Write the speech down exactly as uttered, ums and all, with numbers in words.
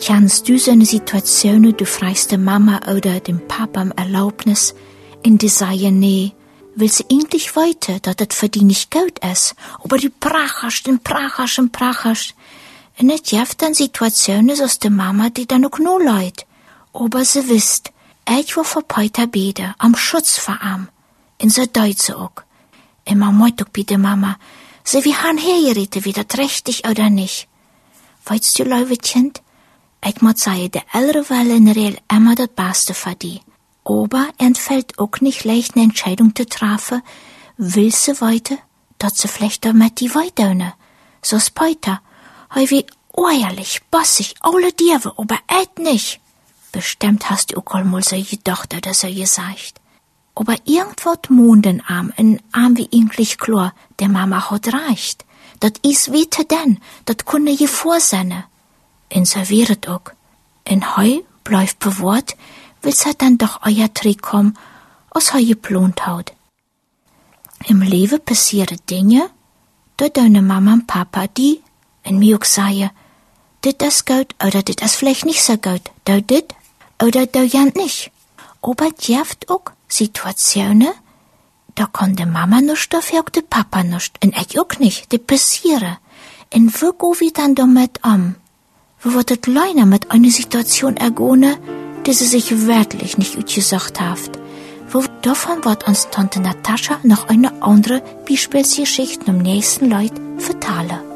Kennst du so eine Situation, du fragst der Mama oder dem Papa um Erlaubnis, und die sagen, nee, will sie eigentlich weiter, dass das für die nicht gut ist, aber die pracherst und pracherst und pracherst. Und es gibt dann Situationen aus der Mama, die dann auch nur leid. Aber sie wisst, ich will für Peter beten, am Schutz vor ihm. Und so deut sie auch. Und man muss auch bei der Mama, sie wie han hergeredet, wie das richtig oder nicht. Weißt du, liebe Kind, ich muss sagen, der ältere Welle in real immer das Beste für die. Aber entfällt auch nicht leicht eine Entscheidung zu treffen, will sie weiter, dass sie vielleicht damit die weiter, so ist Peter. Hei wie ehrlich, bossig, alle Diewe, aber et nicht. Bestimmt hast du auch mal so gedacht oder so gesagt. Aber irgendwas Mondenarm, ein Arm wie eigentlich klar, der Mama hat reicht. Dat is weiter denn, dat kunne je vorsehne. In so wäret auch. In heu bleibt bewahrt, will's halt dann doch euer Trick kommen, aus heu geplant haut. Im Leben passieren Dinge, da deine Mama und Papa die, in mir auch sagen, dit is gut oder dit is vielleicht nicht so gut, da dit oder da ja nicht. Aber jeft auch Situationen, da kann de Mama nicht dafür, auch de Papa nicht, und ich auch nicht, die passieren. Und wo go wir dann damit um? Wo wird es leiner mit einer Situation ergone, die sie sich wirklich nicht ausgesagt hat? Wo davon wird uns Tante Natascha noch eine andere Beispielsgeschichte um nächsten Leut vertalen.